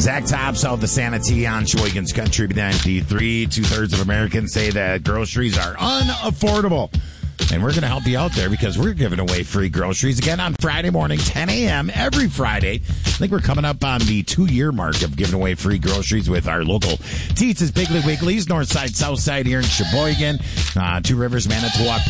Zach tops out the Sanity on Sheboygan's Country 93. 2/3 of Americans say that groceries are unaffordable. And we're going to help you out there because we're giving away free groceries again on Friday morning, 10 a.m. every Friday. I think we're coming up on the 2-year mark of giving away free groceries with our local Teats' Piggly Wigglies, north side, south side here in Sheboygan, Two Rivers, Manitowoc,